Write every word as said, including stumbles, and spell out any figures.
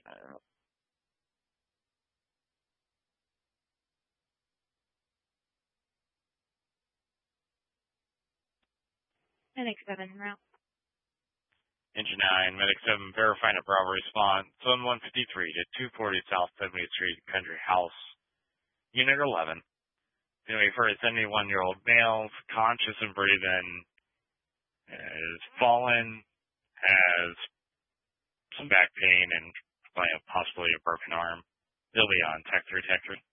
Uh, Medic seven, route. Engine nine, Medic seven, verifying a Bravo response. Zone one fifty-three to two forty South seventieth Street, Country House. Unit eleven. Anyway, for a seventy-one-year-old male, conscious and breathing, is fallen, has some back pain, and possibly a broken arm. They'll be on Tech three, Tech three.